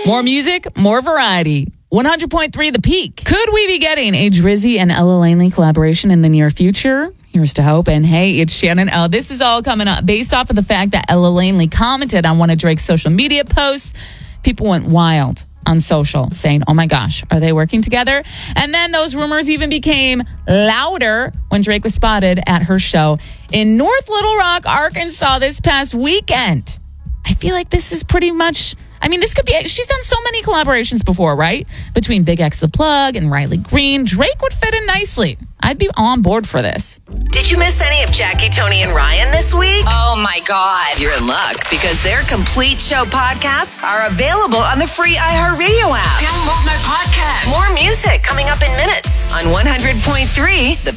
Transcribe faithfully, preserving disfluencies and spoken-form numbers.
More music, more variety. one hundred point three The Peak. Could we be getting a Drizzy and Ella Langley collaboration in the near future? Here's to hope. And hey, it's Shannon L. This is all coming up based off of the fact that Ella Langley commented on one of Drake's social media posts. People went wild on social saying, oh my gosh, are they working together? And then those rumors even became louder when Drake was spotted at her show in North Little Rock, Arkansas this past weekend. I feel like this is pretty much... I mean, this could be... She's done so many collaborations before, right? Between Big X The Plug and Riley Green. Drake would fit in nicely. I'd be on board for this. Did you miss any of Jackie, Tony, and Ryan this week? Oh, my God. You're in luck because their complete show podcasts are available on the free iHeartRadio app. Download my podcast. More music coming up in minutes on one hundred point three The